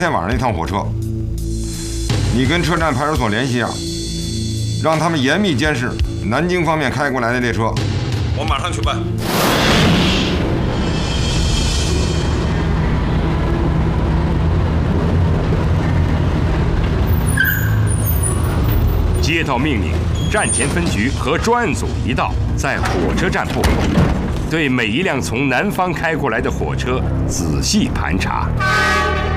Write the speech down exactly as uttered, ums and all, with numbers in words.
天晚上那趟火车，你跟车站派出所联系啊，让他们严密监视南京方面开过来的列车。 我马上去办。 接到命令，站前分局和专案组一道在火车站布控，对每一辆从南方开过来的火车仔细盘查。